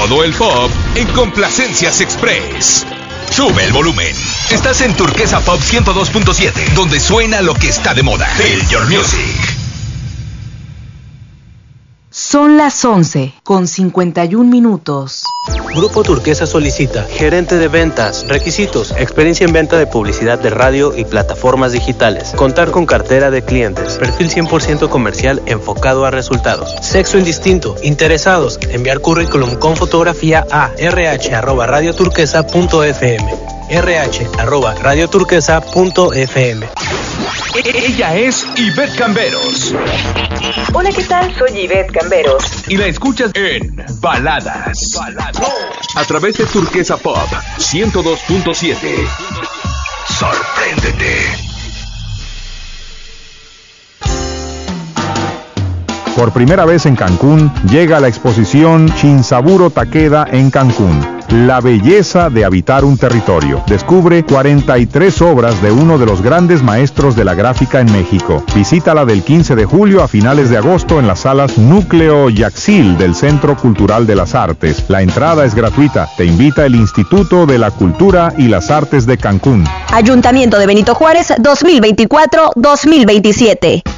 Todo el pop en Complacencias Express. Sube el volumen. Estás en Turquesa Pop 102.7, donde suena lo que está de moda. Feel your music. Son las 11:51. Grupo Turquesa solicita gerente de ventas. Requisitos: experiencia en venta de publicidad de radio y plataformas digitales. Contar con cartera de clientes. Perfil 100% comercial enfocado a resultados. Sexo indistinto. Interesados: enviar currículum con fotografía a rh@radioturquesa.fm. rh@radioturquesa.fm. Ella es Ivette Camberos. Hola, ¿qué tal? Soy Ivette Camberos. Y la escuchas en Baladas. A través de Turquesa Pop 102.7. Sorpréndete. Por primera vez en Cancún, llega la exposición Shinsaburo Takeda en Cancún. La belleza de habitar un territorio. Descubre 43 obras de uno de los grandes maestros de la gráfica en México. Visítala del 15 de julio a finales de agosto en las salas Núcleo Yaxil del Centro Cultural de las Artes. La entrada es gratuita. Te invita el Instituto de la Cultura y las Artes de Cancún. Ayuntamiento de Benito Juárez 2024-2027.